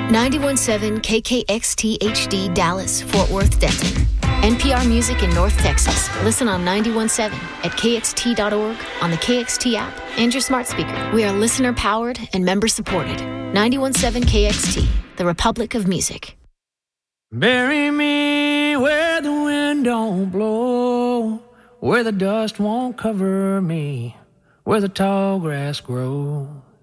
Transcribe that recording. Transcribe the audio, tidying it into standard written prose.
91.7 KKXT HD Dallas, Fort Worth, Denton. NPR Music in North Texas. Listen on 91.7 at kxt.org, on the KXT app, and your smart speaker. We are listener-powered and member-supported. 91.7 KXT, the Republic of Music. Bury me where the wind don't blow, where the dust won't cover me, where the tall grass grows.